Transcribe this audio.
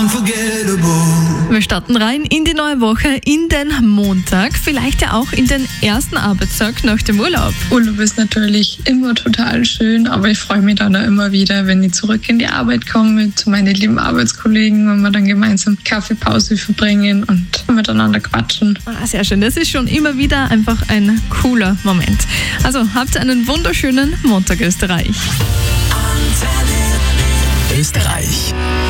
Wir starten rein in die neue Woche, in den Montag, vielleicht ja auch in den ersten Arbeitstag nach dem Urlaub. Urlaub ist natürlich immer total schön, aber ich freue mich dann auch immer wieder, wenn ich zurück in die Arbeit komme, zu meinen lieben Arbeitskollegen, wenn wir dann gemeinsam Kaffeepause verbringen und miteinander quatschen. Sehr schön, das ist schon immer wieder einfach ein cooler Moment. Also habt einen wunderschönen Montag, Österreich. Österreich.